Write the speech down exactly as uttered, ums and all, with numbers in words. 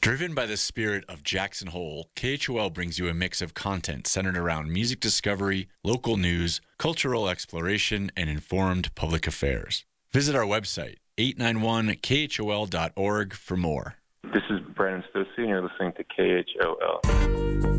Driven by the spirit of Jackson Hole, K H O L brings you a mix of content centered around music discovery, local news, cultural exploration, and informed public affairs. Visit our website, eight nine one K H O L dot org, for more. This is Brandon Stocy, and you're listening to K H O L.